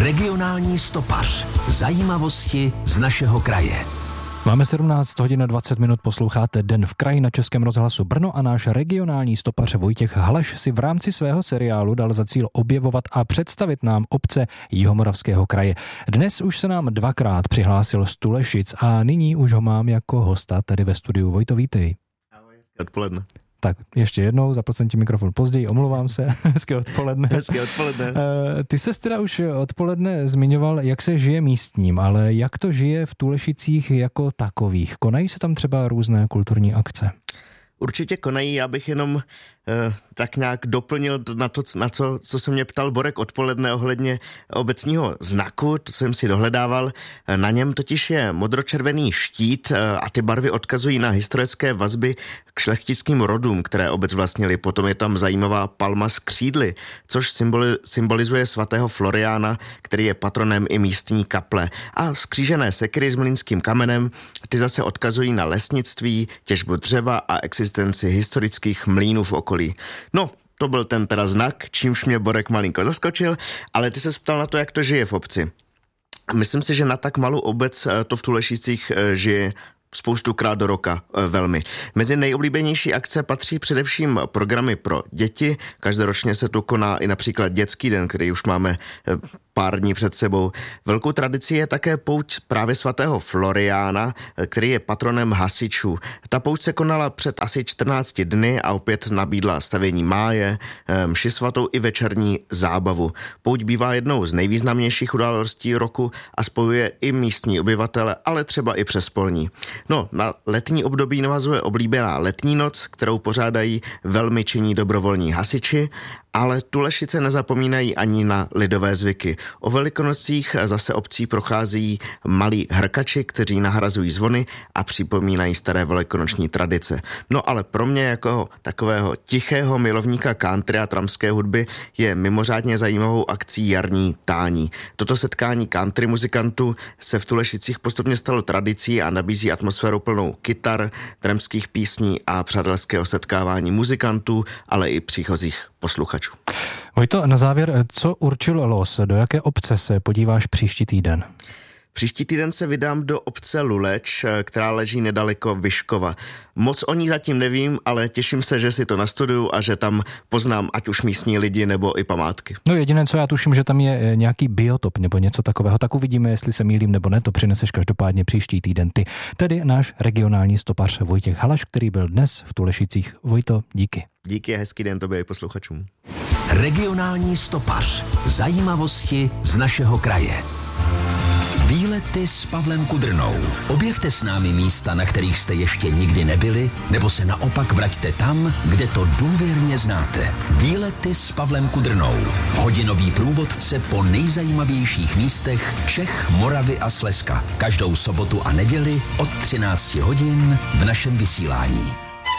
Regionální stopař. Zajímavosti z našeho kraje. Máme 17 hodin a 20 minut, posloucháte Den v kraji na Českém rozhlasu Brno a náš regionální stopař Vojtěch Haleš si v rámci svého seriálu dal za cíl objevovat a představit nám obce Jihomoravského kraje. Dnes už se nám dvakrát přihlásil z Tulešic a nyní už ho mám jako hosta tady ve studiu. Vojto, vítej. Odpoledne. Tak ještě jednou, zaplacím ti mikrofon později, omlouvám se. Hezké odpoledne. Hezké odpoledne. Ty ses teda už odpoledne zmiňoval, jak se žije místním, ale jak to žije v Tulešicích jako takových? Konají se tam třeba různé kulturní akce? Určitě konají, já bych jenom tak nějak doplnil na to, co se mě ptal Borek odpoledne ohledně obecního znaku, to jsem si dohledával. Na něm totiž je modročervený štít a ty barvy odkazují na historické vazby k šlechtickým rodům, které obec vlastnili. Potom je tam zajímavá palma s křídly, což symbolizuje svatého Floriána, který je patronem i místní kaple. A skřížené sekyry s mlýnským kamenem, ty zase odkazují na lesnictví, těžbu dřeva a existenci historických mlýnů v okolí. No, to byl ten teda znak, čímž mě Borek malinko zaskočil, ale ty se ptal na to, jak to žije v obci. Myslím si, že na tak malou obec to v Tulešicích žije spoustukrát do roka velmi. Mezi nejoblíbenější akce patří především programy pro děti. Každoročně se tu koná i například dětský den, který už máme pár dní před sebou. Velkou tradicí je také pouť právě svatého Floriána, který je patronem hasičů. Ta pouť se konala před asi 14 dny a opět nabídla stavění máje, mši svatou i večerní zábavu. Pouť bývá jednou z nejvýznamnějších událostí roku a spojuje i místní obyvatele, ale třeba i přespolní. No, na letní období navazuje oblíbená letní noc, kterou pořádají velmi činní dobrovolní hasiči, ale Tulešice nezapomínají ani na lidové zvyky. O Velikonocích zase obcí prochází malí hrkači, kteří nahrazují zvony a připomínají staré velikonoční tradice. No ale pro mě jako takového tichého milovníka country a tramské hudby je mimořádně zajímavou akcí jarní tání. Toto setkání country muzikantů se v Tulešicích postupně stalo tradicí a nabízí atmosféru plnou kytar, tramských písní a přátelského setkávání muzikantů, ale i příchozích posluchačů. Vojto, na závěr, co určil los? Do jaké obce se podíváš příští týden? Příští týden se vydám do obce Luleč, která leží nedaleko Vyškova. Moc o ní zatím nevím, ale těším se, že si to nastuduju a že tam poznám ať už místní lidi nebo i památky. No jediné, co já tuším, že tam je nějaký biotop nebo něco takového, tak uvidíme, jestli se mýlím nebo ne, to přineseš každopádně příští týden ty. Tedy náš regionální stopař Vojtěch Haleš, který byl dnes v Tulešicích. Vojto, díky. Díky a hezký den tobě i posluchačům. Regionální stopař. Zajímavosti z našeho kraje. Výlety s Pavlem Kudrnou. Objevte s námi místa, na kterých jste ještě nikdy nebyli, nebo se naopak vraťte tam, kde to důvěrně znáte. Výlety s Pavlem Kudrnou. Hodinový průvodce po nejzajímavějších místech Čech, Moravy a Slezska. Každou sobotu a neděli od 13 hodin v našem vysílání.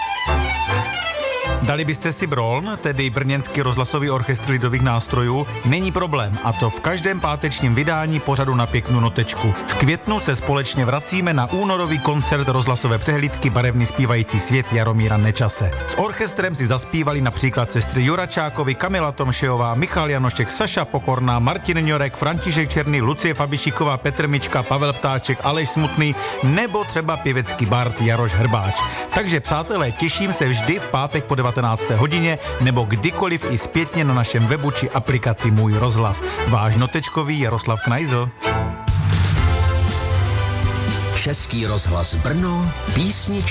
Dali byste si Broln, tedy Brněnský rozhlasový orchestr lidových nástrojů? Není problém, a to v každém pátečním vydání pořadu Na pěknou notečku. V květnu se společně vracíme na únorový koncert rozhlasové přehlídky Barevný zpívající svět Jaromíra Nečase. S orchestrem si zaspívali například sestry Juračákovi, Kamila Tomšejová, Michal Janošek, Saša Pokorná, Martin Ňorek, František Černý, Lucie Fabišíková, Petr Mička, Pavel Ptáček, Aleš Smutný nebo třeba pěvecký bard Jaroš Hrbáč. Takže přátelé, těším se vždy v pátek po 19. hodině nebo kdykoliv i zpětně na našem webu či aplikaci Můj rozhlas. Váš notečkový Jaroslav Knajzl. Český rozhlas Brno, písničky